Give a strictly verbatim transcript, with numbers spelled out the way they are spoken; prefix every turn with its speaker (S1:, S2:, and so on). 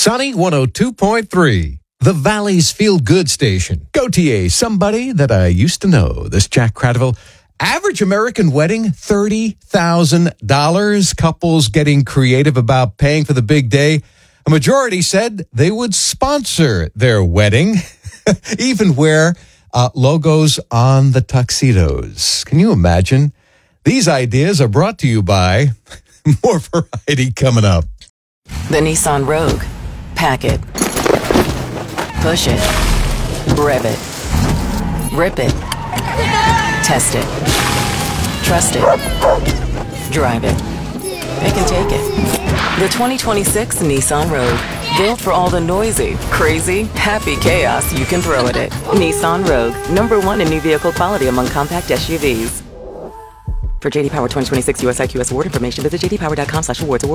S1: Sunny one oh two point three, the Valley's Feel Good station. Go T A, somebody that I used to know. This Jack Cradaville. Average American wedding, thirty thousand dollars. Couples getting creative about paying for the big day. A majority said they would sponsor their wedding, even wear uh, logos on the tuxedos. Can you imagine? These ideas are brought to you by more variety coming up.
S2: The Nissan Rogue. Pack it. Push it. Rev it. Rip it. Test it. Trust it. Drive it. Pick and take it. The twenty twenty-six Nissan Rogue. Built for all the noisy, crazy, happy chaos you can throw at it. Nissan Rogue. Number one in new vehicle quality among compact S U Vs. For J D Power twenty twenty-six U S I Q S award information, visit j d power dot com slash awards.